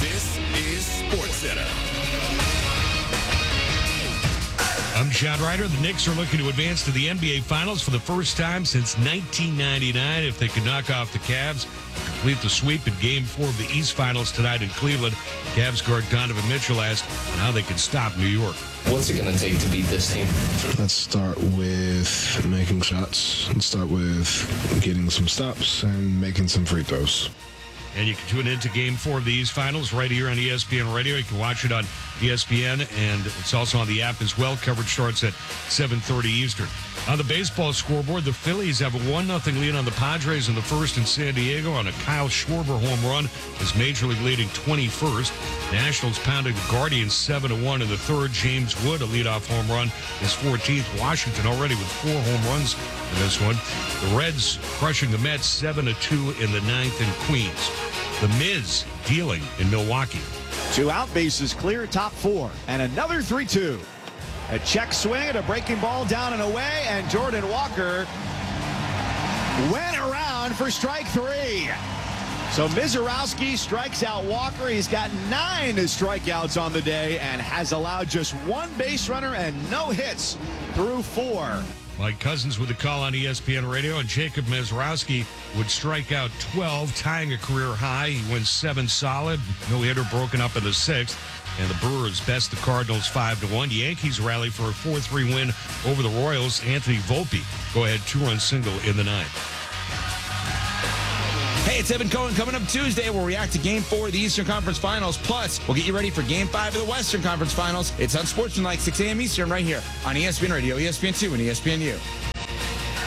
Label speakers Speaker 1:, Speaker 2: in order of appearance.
Speaker 1: This is SportsCenter.
Speaker 2: I'm John Ryder. The Knicks are looking to advance to the NBA Finals for the first time since 1999. If they can knock off the Cavs, complete the sweep in Game 4 of the East Finals tonight in Cleveland. Cavs guard Donovan Mitchell asked how they can stop New York.
Speaker 3: What's it going to take to beat this team?
Speaker 4: Let's start with making shots. Let's start with getting some stops and making some free throws.
Speaker 2: And you can tune into Game 4 of the East Finals right here on ESPN Radio. You can watch it on ESPN, and it's also on the app as well. Coverage starts at 7:30 Eastern. On the baseball scoreboard, the Phillies have a 1-0 lead on the Padres in the first in San Diego on a Kyle Schwarber home run, his Major League leading 21st. Nationals pounding the Guardians 7-1 in the third. James Wood, a leadoff home run, his 14th. Washington already with 4 home runs in this one. The Reds crushing the Mets 7-2 in the ninth in Queens. The Miz dealing in Milwaukee.
Speaker 5: 2 out, bases clear, top 4, and another 3-2. A check swing at a breaking ball down and away, and Jordan Walker went around for strike 3. So Mizorowski strikes out Walker. He's got 9 strikeouts on the day and has allowed just 1 base runner and no hits through 4.
Speaker 2: Mike Cousins with a call on ESPN Radio, and Jacob Mizorowski would strike out 12, tying a career high. He wins 7 solid, no hitter broken up in the 6th. And the Brewers best the Cardinals 5-1. Yankees rally for a 4-3 win over the Royals. Anthony Volpe go ahead 2-run single in the 9th.
Speaker 6: Hey, it's Evan Cohen. Coming up Tuesday, we'll react to Game 4 of the Eastern Conference Finals. Plus, we'll get you ready for Game 5 of the Western Conference Finals. It's on Sportsman like 6 a.m. Eastern right here on ESPN Radio, ESPN2, and ESPNU.